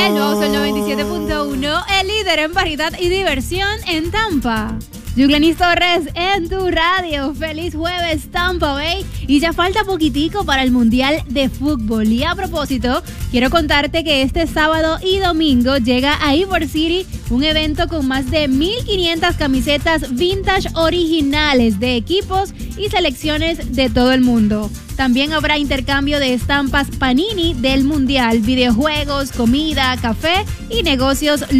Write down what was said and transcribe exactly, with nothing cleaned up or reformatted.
El nuevo Sol noventa y siete punto uno, el líder en variedad y diversión en Tampa. Yuglenis Torres en tu radio. Feliz jueves, Tampa Bay. Y ya falta poquitico para el Mundial de Fútbol. Y a propósito, quiero contarte que este sábado y domingo llega a Ybor City un evento con más de mil quinientas camisetas vintage originales de equipos y selecciones de todo el mundo. También habrá intercambio de estampas Panini del Mundial, videojuegos, comida, café y negocios